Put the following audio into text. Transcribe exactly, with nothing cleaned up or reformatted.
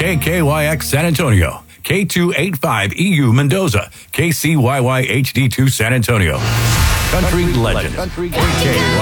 K K Y X San Antonio, K two eighty-five E U Mendoza, K C Y Y H D two San Antonio. Country legend. K K Y